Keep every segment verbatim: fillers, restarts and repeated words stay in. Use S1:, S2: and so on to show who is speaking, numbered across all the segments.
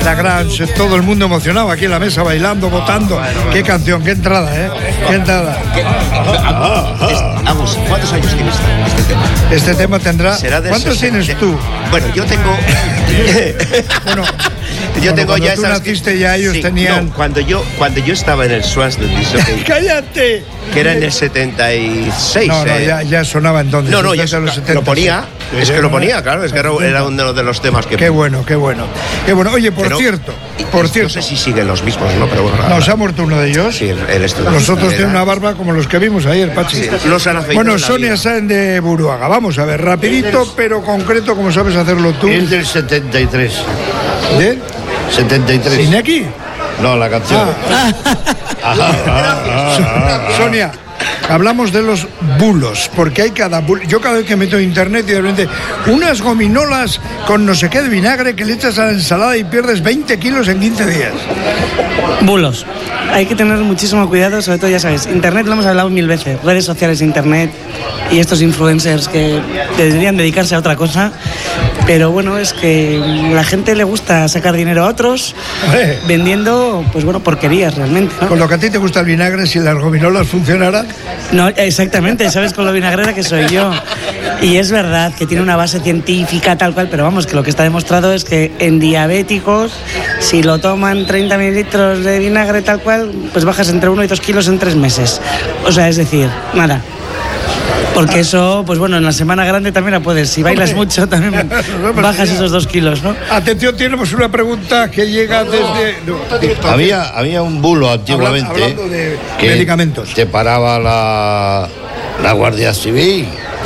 S1: Lagrange, todo el mundo emocionado aquí en la mesa, bailando, votando. Bueno, bueno. Qué canción, qué entrada, ¿eh? Qué entrada. ¿Qué?
S2: Vamos, ¿cuántos años tienes este tema?
S1: Este tema tendrá... ¿Cuántos tienes tú?
S2: Bueno, yo tengo...
S1: bueno...
S2: Yo tengo
S1: cuando
S2: ya
S1: tú
S2: esas
S1: naciste ya ellos
S2: sí,
S1: tenían...
S2: No, cuando yo cuando yo estaba en el Swans del disjockey.
S1: ¡Cállate!
S2: Que era en el setenta y seis.
S1: No, no,
S2: eh.
S1: ya, ya sonaba entonces.
S2: No, no, ya
S1: los setenta,
S2: lo ponía. Sí, es que lo ponía, claro, es que era, era uno de los temas que...
S1: Qué bueno, qué bueno. Qué bueno. Oye, por
S2: pero,
S1: cierto, por
S2: no
S1: cierto...
S2: sé si siguen los mismos, ¿no? Pero bueno...
S1: ¿No se ha muerto uno de ellos?
S2: Sí, él estuvo.
S1: Los otros tienen una barba como los que vimos ayer, Pachi.
S2: Sí, los han afeitado.
S1: Bueno, Sonia Sáenz de Buruaga. Vamos a ver, rapidito, del... pero concreto, como sabes hacerlo tú.
S3: Es del setenta y tres.
S1: ¿De?
S3: setenta y tres.
S1: ¿Ineki?
S3: No, la canción.
S1: Ah. ah, ah, ah, Sonia, hablamos de los bulos, porque hay cada bulo. Yo cada vez que meto en internet y de repente unas gominolas con no sé qué de vinagre que le echas a la ensalada y pierdes veinte kilos en quince días.
S4: Bulos. Hay que tener muchísimo cuidado, sobre todo, ya sabes, internet lo hemos hablado mil veces, redes sociales, internet y estos influencers que deberían dedicarse a otra cosa. Pero bueno, es que la gente le gusta sacar dinero a otros eh. vendiendo, pues bueno, porquerías realmente, ¿no?
S1: Con lo que a ti te gusta el vinagre, si las gominolas funcionaran.
S4: No, exactamente, sabes con lo vinagrera que soy yo. Y es verdad que tiene una base científica tal cual, pero vamos, que lo que está demostrado es que en diabéticos, si lo toman treinta mililitros de vinagre tal cual, pues bajas entre uno y dos kilos en tres meses. O sea, es decir, nada. Porque eso, pues bueno, en la semana grande también la puedes. Si bailas Hombre, mucho, también bajas esos dos kilos, ¿no?
S1: Atención, tenemos una pregunta que llega desde... No,
S3: había, había un bulo antiguamente
S1: hablando de
S3: que
S1: medicamentos.
S3: Te paraba la, la Guardia Civil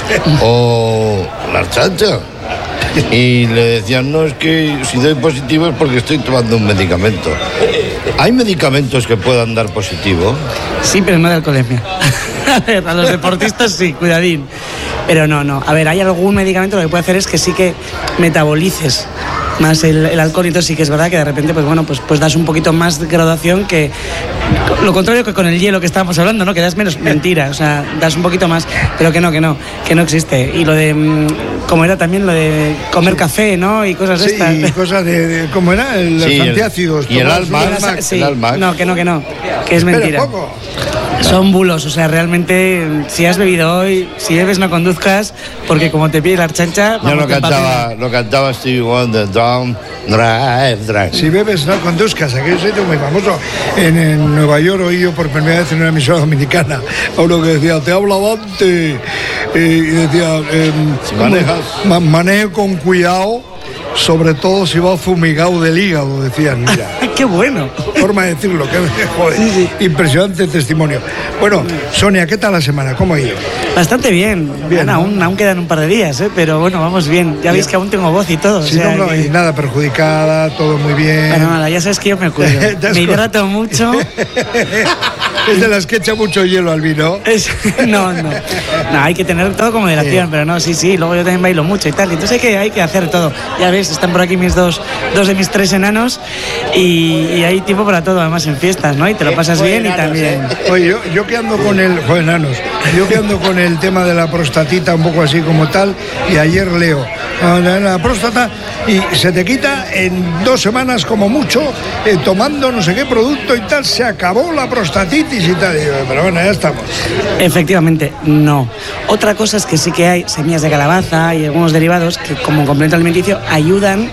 S3: o la Archancha y le decían, no, es que si doy positivo es porque estoy tomando un medicamento. ¿Hay medicamentos que puedan dar positivo?
S4: Sí, pero no de alcoholemia. A ver, a los deportistas sí, cuidadín. Pero no, no. A ver, hay algún medicamento lo que puede hacer es que sí que metabolices más el, el alcohol, y entonces sí que es verdad que de repente, pues bueno, pues, pues das un poquito más de graduación, que lo contrario que con el hielo que estábamos hablando, ¿no? Que das menos, mentira, o sea, das un poquito más, pero que no, que no, que no existe. Y lo de, como era también lo de comer café, ¿no? Y cosas
S1: sí,
S4: estas.
S1: y cosas de, de ¿cómo era? El,
S3: sí,
S1: los antiácidos.
S3: Y el Almax.
S4: Sí,
S3: el Almax.
S4: no, que no, que no, que es mentira.
S1: Pero poco.
S4: Son bulos, o sea, realmente, si has bebido hoy, si bebes no conduzcas, porque como te pide la Archancha...
S3: Yo lo cantaba, lo cantaba Stevie Wonder, Don't Drive, Drive.
S1: Si bebes no conduzcas, aquí es un sitio muy famoso. En, en Nueva York oí yo por primera vez en una emisora dominicana a uno que decía, te habla Dante, y decía, eh,
S3: si manejas...
S1: Ma, maneje con cuidado, sobre todo si va fumigado del hígado, decían, mira.
S4: ¡Qué bueno!
S1: Forma de decirlo, que joder, sí, sí. Impresionante testimonio. Bueno, Sonia, ¿qué tal la semana? ¿Cómo ha ido?
S4: Bastante bien. bien ¿no? aún, aún quedan un par de días, ¿eh? Pero bueno, vamos bien. Ya bien. Veis que aún tengo voz y todo.
S1: Sí,
S4: o sea,
S1: no, no,
S4: que...
S1: y nada perjudicada, todo muy bien.
S4: Bueno, nada, ya sabes que yo me cuido. Me hidrato mucho.
S1: Es de las que echa mucho hielo al vino.
S4: Es... No, no. No, hay que tener todo con moderación, sí. Pero no, sí, sí. Luego yo también bailo mucho y tal. Entonces hay que, hay que hacer todo. Ya ves, están por aquí mis dos, dos de mis tres enanos y, y hay tiempo para todo, además en fiestas, ¿no? Y te lo pasas eh, bien enanos, y también.
S1: Eh. Oye, yo, yo que ando con el... Joder, enanos. Yo que ando con el tema de la prostatita un poco así como tal, y ayer leo la, la próstata y se te quita en dos semanas como mucho, eh, tomando no sé qué producto y tal, se acabó la prostatitis y tal. Y yo, pero bueno, ya estamos.
S4: Efectivamente, no. Otra cosa es que sí que hay semillas de calabaza y algunos derivados que como complemento alimenticio ayudan,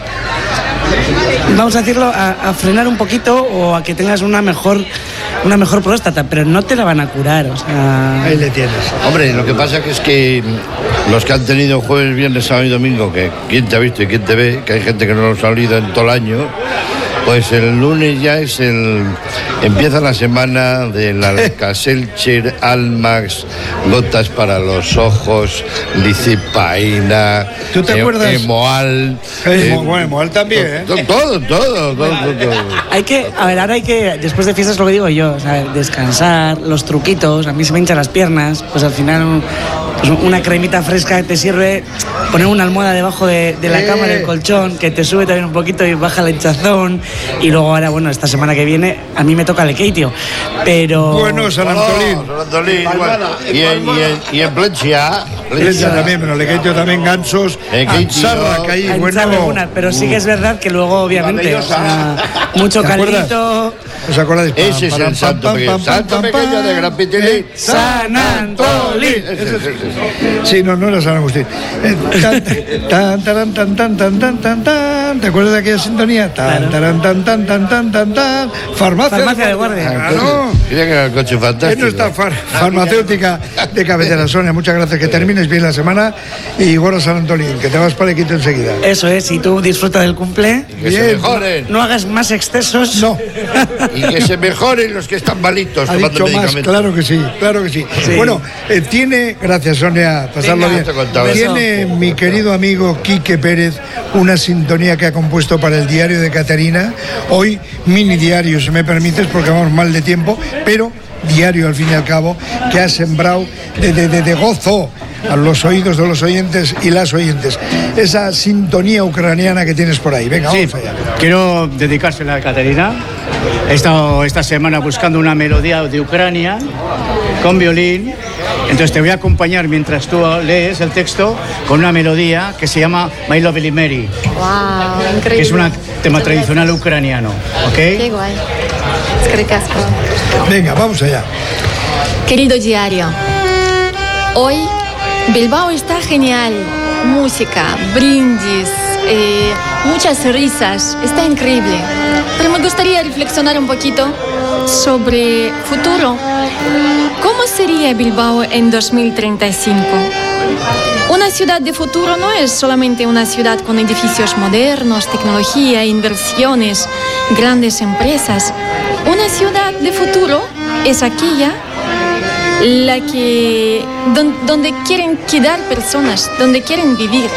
S4: vamos a decirlo, a, a frenar un poquito o a que tengas una mejor una mejor próstata, pero no te la van a curar, o sea...
S1: Ahí le tienes.
S3: Hombre, lo que pasa que es que los que han tenido jueves, viernes, sábado y domingo, que quién te ha visto y quién te ve, que hay gente que no los ha olido en todo el año, pues el lunes ya es el... Empieza la semana del Alka-Seltzer, Almax, gotas para los ojos, licipaína,
S1: ¿tú te
S3: eh,
S1: acuerdas?
S3: Emoal.
S1: Eh, bueno, Emoal también, ¿eh?
S3: Todo, todo, todo, todo, todo.
S4: Hay que, a ver, ahora hay que, después de fiestas lo que digo yo, o sea, descansar, los truquitos, a mí se me hinchan las piernas, pues al final pues una cremita fresca te sirve, poner una almohada debajo de, de la
S1: eh.
S4: cama del colchón, que te sube también un poquito y baja la hinchazón, y luego ahora, bueno, esta semana que viene a mí me toca Lekeitio, pero...
S1: Bueno, San Antolín.
S3: Oh, San Antolín, igual. Y en, y en, y en Plencia.
S1: Plencia también, pero Lekeitio también, Gansos, Ansarra, que ahí, bueno...
S4: Alguna, pero sí que es verdad que luego, obviamente, o sea, mucho caldito...
S1: ¿Os acordáis?
S3: Ese es el santo pequeño. Santo pequeño de Gran Pitilín.
S4: San Antolín.
S1: Sí, no, no era San Agustín. Tan, tan, tan, tan, tan, tan, tan, tan. ¿Te acuerdas de aquella sintonía? Tan, tan, tan, tan, tan, tan, tan, tan. Farmacia,
S4: Farmacia de guardia.
S1: Claro.
S3: Mira que era el coche fantástico.
S1: Es nuestra far farmacéutica de cabecera. Sonia, muchas gracias. Que termines bien la semana y gorra San Antolín, que te vas para Lekeitio enseguida.
S4: Eso es, y tú disfruta del cumple.
S3: Que bien. Se mejoren.
S4: No hagas más excesos.
S1: No.
S3: Y que se mejoren los que están malitos
S1: ha
S3: tomando
S1: dicho más, claro que sí, claro que sí. sí. Bueno, eh, tiene, gracias Sonia, pasarlo Venga, bien. Tiene eso. Mi querido amigo Quique Pérez una sintonía que ha compuesto para el diario de Caterina. Hoy mini diario, si me permites, porque vamos mal de tiempo, pero diario al fin y al cabo, que ha sembrado de, de, de, de gozo a los oídos de los oyentes y las oyentes. Esa sintonía ucraniana que tienes por ahí. Venga,
S5: sí,
S1: vamos allá.
S5: Quiero dedicársela a Caterina. He estado esta semana buscando una melodía de Ucrania con violín. Entonces te voy a acompañar mientras tú lees el texto con una melodía que se llama My Lovely Mary.
S6: Wow, increíble.
S5: Que es un tema tradicional ucraniano. ¿Ok?
S6: Qué guay. Es que ricasco.
S1: Venga, vamos allá.
S6: Querido diario, hoy Bilbao está genial. Música, brindis, eh, muchas risas. Está increíble. Pero me gustaría reflexionar un poquito sobre futuro. ¿Cómo sería Bilbao en dos mil treinta y cinco? Una ciudad de futuro no es solamente una ciudad con edificios modernos, tecnología, inversiones, grandes empresas. Una ciudad de futuro es aquella la que, don, donde quieren quedar personas, donde quieren vivir.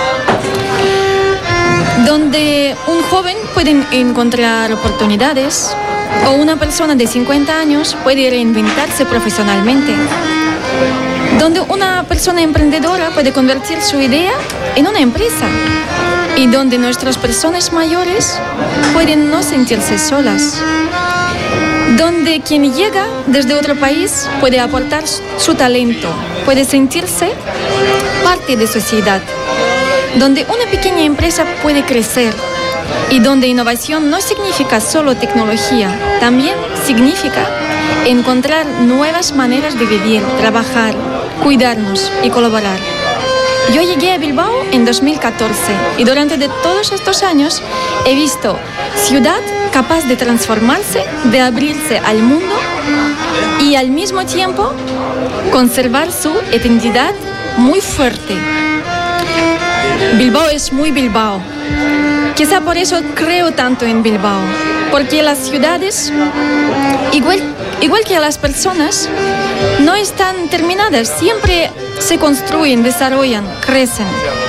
S6: Donde un joven puede encontrar oportunidades o una persona de cincuenta años puede reinventarse profesionalmente. Donde una persona emprendedora puede convertir su idea en una empresa. Y donde nuestras personas mayores pueden no sentirse solas. Donde quien llega desde otro país puede aportar su talento, puede sentirse parte de sociedad. Donde una pequeña empresa puede crecer y donde innovación no significa solo tecnología, también significa encontrar nuevas maneras de vivir, trabajar, cuidarnos y colaborar. Yo llegué a Bilbao en dos mil catorce y durante de todos estos años he visto ciudad capaz de transformarse, de abrirse al mundo y al mismo tiempo conservar su identidad muy fuerte. Bilbao es muy Bilbao. Quizá por eso creo tanto en Bilbao, porque las ciudades, igual, igual que las personas, no están terminadas, siempre se construyen, desarrollan, crecen.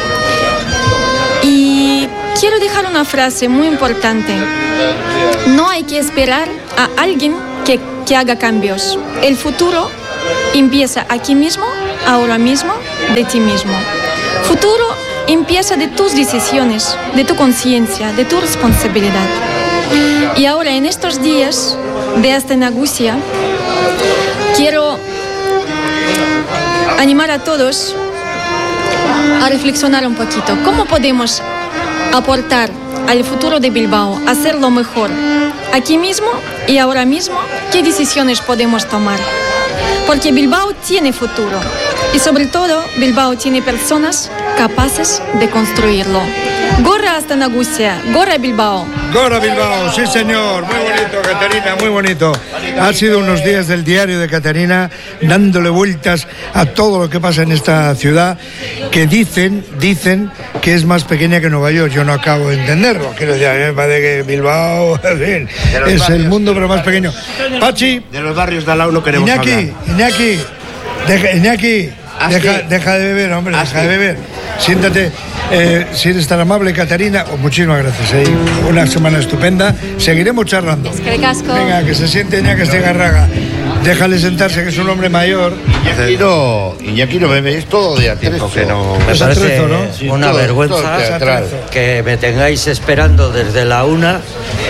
S6: Y quiero dejar una frase muy importante. No hay que esperar a alguien que, que haga cambios. El futuro empieza aquí mismo, ahora mismo, de ti mismo. Futuro empieza de tus decisiones, de tu conciencia, de tu responsabilidad. Y ahora, en estos días de esta Nagusia, quiero animar a todos a reflexionar un poquito. ¿Cómo podemos aportar al futuro de Bilbao, hacerlo mejor? Aquí mismo y ahora mismo, ¿qué decisiones podemos tomar? Porque Bilbao tiene futuro y sobre todo Bilbao tiene personas capaces de construirlo. Gorra hasta Nagusia, gorra Bilbao.
S1: Gorra Bilbao, sí señor, muy bonito Caterina, muy bonito. Ha sido unos días del diario de Caterina dándole vueltas a todo lo que pasa en esta ciudad que dicen, dicen que es más pequeña que Nueva York. Yo no acabo de entenderlo, quiero decir, a mí me parece que Bilbao, en fin, es barrios, el mundo pero más pequeño. Pachi.
S2: De los barrios de al lado no queremos
S1: Iñaki,
S2: hablar.
S1: Iñaki, deja, Iñaki, deja, deja de beber, hombre, deja de beber. Siéntate, eh, si eres tan amable, Caterina. Oh, muchísimas gracias. Eh. Una semana estupenda. Seguiremos charlando.
S6: Es que casco.
S1: Venga, que se siente Iñaki Estigarraga. Déjale sentarse, que es un hombre mayor.
S3: Iñaki no, Iñaki no bebe, es todo de atrezo.
S2: Que no,
S7: me
S1: Es
S7: parece
S1: atrezo, ¿no?
S7: una
S3: todo,
S7: vergüenza
S3: todo teatral.
S7: que me tengáis esperando desde la una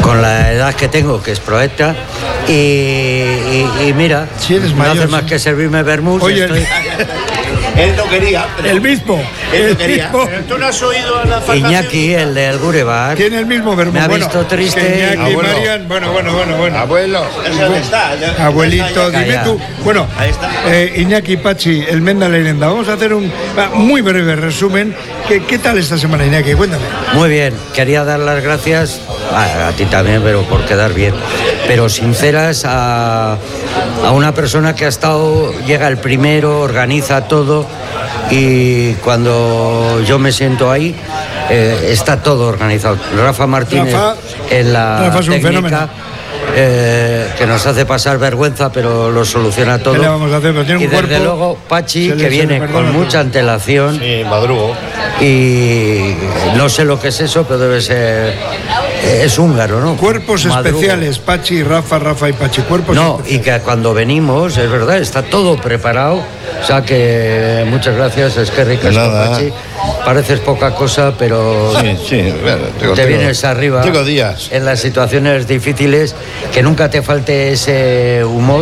S7: con la edad que tengo, que es proeta, y, y, y mira,
S1: si eres
S7: no
S1: mayor,
S7: hace más que servirme vermouth.
S1: Oye,
S7: estoy...
S2: Él no quería. Pero...
S1: El mismo.
S2: Él
S1: el
S2: no quería.
S1: mismo.
S2: Pero tú no has oído a la farmacia.
S7: Iñaki, el del Gurebar.
S1: Tiene el mismo vermouth.
S7: Me ha
S1: bueno,
S7: visto triste.
S1: que Iñaki,
S3: Abuelo.
S1: Marian, bueno, bueno, bueno, bueno.
S3: Abuelo.
S2: Ese dónde está. Ya-
S1: Abuelito,
S2: ya-
S1: dime
S7: ya.
S1: tú. Bueno,
S2: Ahí está.
S1: eh, Iñaki, Pachi, el Menda Leirenda. Vamos a hacer un ah, muy breve resumen. ¿Qué, ¿Qué tal esta semana, Iñaki? Cuéntame.
S7: Muy bien, quería dar las gracias a, a ti también, pero por quedar bien, pero sinceras a, a una persona que ha estado, llega el primero, organiza todo y cuando yo me siento ahí eh, está todo organizado. Rafa Martínez
S1: Rafa-
S7: en la
S1: Rafa es un
S7: técnica,
S1: fenómeno.
S7: eh, que nos hace pasar vergüenza, pero lo soluciona todo.
S1: ¿Qué le vamos a hacer? Pero tiene un
S7: y desde
S1: cuerpo,
S7: luego Pachi,
S1: se le-
S7: que
S1: se le
S7: viene
S1: perdona
S7: con
S1: todo.
S7: mucha antelación.
S3: Sí, madrugo.
S7: Y no sé lo que es eso, pero debe ser. Es húngaro, ¿no?
S1: Cuerpos
S7: Madrugo.
S1: especiales, Pachi, Rafa, Rafa y Pachi. Cuerpos
S7: No, y
S1: especiales.
S7: que cuando venimos, es verdad, está todo preparado. O sea que muchas gracias, es que rica
S3: Nada.
S7: Pachi. Pareces poca cosa, pero
S3: Sí, sí. Bueno, tengo-
S7: te
S3: tengo-
S7: vienes arriba
S3: Tengo días.
S7: en las situaciones difíciles, que nunca te falte ese humor.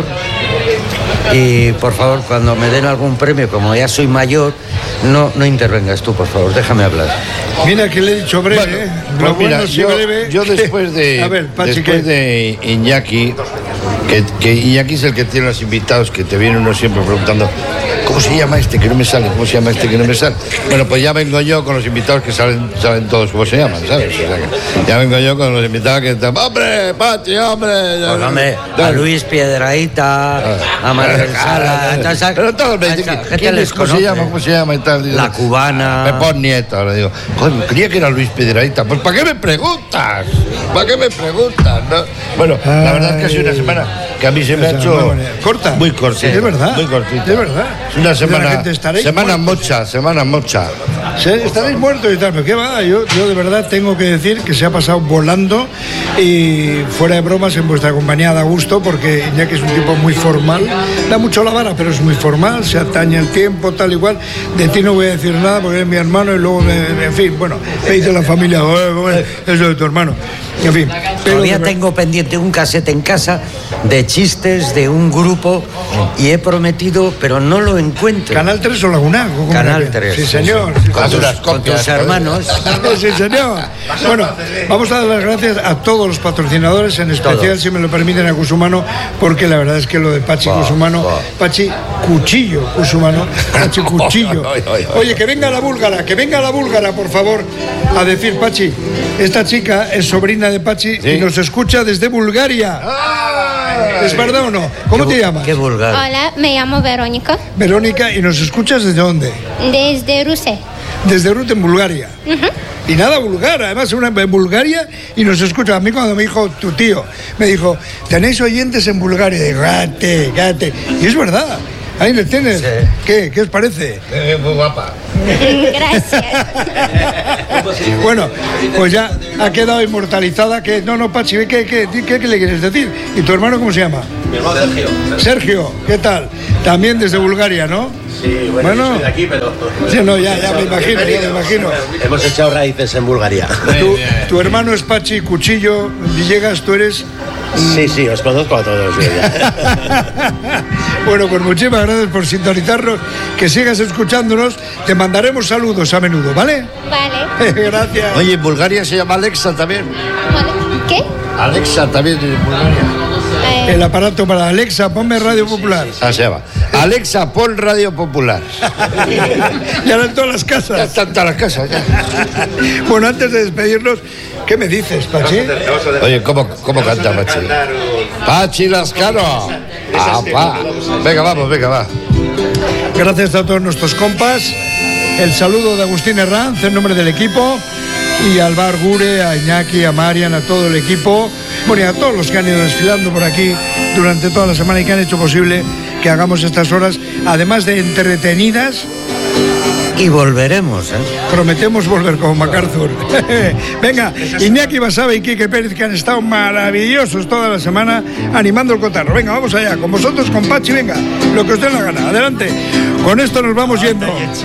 S7: Y por favor, cuando me den algún premio, como ya soy mayor, no, no intervengas tú, por favor, déjame hablar.
S1: Mira que le he dicho breve,
S3: Bueno,
S1: ¿eh?
S3: pues
S1: Lo
S3: mira,
S1: bueno si
S3: yo,
S1: breve.
S3: yo después de
S1: A ver, Pachi,
S3: después
S1: ¿qué?
S3: de Iñaki, que, que Iñaki es el que tiene los invitados, que te viene uno siempre preguntando ¿cómo se llama este que no me sale? ¿Cómo se llama este que no me sale? Bueno, pues ya vengo yo con los invitados que salen, saben todos cómo se llaman, ¿sabes? O sea que ya vengo yo con los invitados que están, ¡hombre, Pachi, hombre!
S7: Pues, hombre, a Luis Piedrahita, a Manuel Sala, a toda esa-
S3: Pero todos me
S7: a
S3: dicen,
S7: esa
S3: ¿quién
S7: gente
S3: es?
S7: les
S3: ¿Cómo se
S7: conoce.
S3: llama? ¿Cómo se llama? Y tal.
S7: La Cubana.
S3: Pepón Nieto, le digo, coño, creía que era Luis Piedrahita. Pues ¿para qué me preguntas? ¿Para qué me preguntas? no? Bueno, la verdad es que ha sido una semana que a mí se me ha
S1: Esa,
S3: hecho
S1: muy bonita. Corta.
S3: muy cortita.
S1: Es verdad.
S3: Muy cortita.
S1: Es verdad.
S3: Es una
S1: La
S3: semana,
S1: gente estaréis
S3: semana
S1: muertos.
S3: mocha, semana mocha.
S1: Se- Estaréis muertos y tal, pero qué va, yo, yo de verdad tengo que decir que se ha pasado volando y fuera de bromas en vuestra compañía da gusto porque Iñaki es un tipo muy formal, da mucho la vara, pero es muy formal, se atañe el tiempo, tal y cual. De ti no voy a decir nada porque eres mi hermano y luego, me- en fin, bueno, me dice la familia, "Oye, oye, eso de tu hermano". En fin, pero
S7: Todavía
S1: de ver-
S7: tengo pendiente un casete en casa de chistes de un grupo y he prometido, pero no lo encuentro.
S1: ¿Canal tres o Laguna? ¿Cómo
S7: Canal
S1: era?
S7: tres,
S1: Sí,
S7: sí,
S1: señor.
S7: sí.
S1: Sí,
S3: Con
S1: señor.
S3: unas
S7: Con
S3: copias,
S7: tus hermanos.
S1: Sí, señor. Bueno, vamos a dar las gracias a todos los patrocinadores, en especial,
S7: Todos.
S1: si me lo permiten, a Cusumano, porque la verdad es que lo de Pachi
S7: Va,
S1: Cusumano,
S7: va.
S1: Pachi Cuchillo Cusumano, Pachi Cuchillo.
S3: Ay, ay, ay.
S1: Oye, que venga la búlgara, que venga la búlgara, por favor, a decir, Pachi, esta chica es sobrina de Pachi
S3: Sí.
S1: y nos escucha desde Bulgaria. ¿Es verdad o no? ¿Cómo
S7: Qué
S1: te
S7: vu-
S1: llamas?
S7: Qué vulgar.
S8: Hola, me llamo Verónica,
S1: Verónica, ¿y nos escuchas desde dónde?
S8: desde Rusia.
S1: Desde Ruta, en Bulgaria. Y nada vulgar, además una en Bulgaria y nos escucha. A mí cuando me dijo tu tío, me dijo, tenéis oyentes en Bulgaria. Y digo, gate, gate. Y es verdad, ahí le tienes.
S7: Sí.
S1: ¿Qué? ¿Qué os parece?
S3: Muy guapa.
S8: Gracias.
S1: Bueno, pues ya ha quedado inmortalizada. Que no, no, Pachi, ¿qué, qué, qué, qué le quieres decir? ¿Y tu hermano cómo se llama?
S2: Mi hermano Sergio.
S1: Sergio, ¿qué tal? También desde Bulgaria, ¿no?
S2: Sí, bueno,
S1: Bueno.
S2: yo soy de aquí, pero...
S1: Sí, no, ya, ya me imagino, ya me imagino.
S2: Hemos echado raíces en Bulgaria.
S1: Tu, tu hermano es Pachi Cuchillo Villegas, tú eres...
S2: Sí, sí, os conozco a todos. yo ya.
S1: Bueno, pues muchísimas gracias por sintonizarnos, que sigas escuchándonos, te mandaremos saludos a menudo, ¿vale?
S8: Vale.
S1: Gracias.
S3: Oye, en Bulgaria se llama Alexa también.
S8: ¿Qué?
S3: Alexa también en Bulgaria.
S8: Eh,
S1: El aparato para Alexa, ponme Radio Popular.
S3: Ah, se llama. Alexa, pon Radio Popular.
S1: Y ahora en todas las
S3: Ya
S1: casas.
S3: están todas las casas, ya.
S1: Bueno, antes de despedirnos, ¿qué me dices, Pachi?
S3: Oye, ¿cómo, cómo canta Pachi? Pachi Lascano. Ah, pa. Venga, vamos, venga, va.
S1: Gracias a todos nuestros compas. El saludo de Agustín Herranz en nombre del equipo. Y al Bar Gure, a Iñaki, a Marian, a todo el equipo. Bueno, y a todos los que han ido desfilando por aquí durante toda la semana y que han hecho posible que hagamos estas horas, además de entretenidas.
S7: Y volveremos, ¿eh?
S1: Prometemos volver con MacArthur. Venga, Iñaki Basabe y Quique Pérez, que han estado maravillosos toda la semana animando el cotarro. Venga, vamos allá, con vosotros, con Pachi, venga, lo que os dé la gana. Adelante. Con esto nos vamos yendo.